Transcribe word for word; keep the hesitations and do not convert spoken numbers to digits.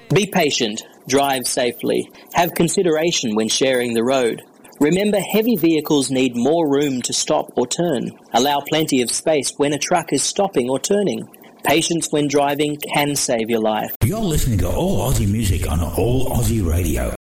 Be patient, drive safely, have consideration when sharing the road. Remember, heavy vehicles need more room to stop or turn. Allow plenty of space when a truck is stopping or turning. Patience when driving can save your life. You're listening to All Aussie Music on All Aussie Radio.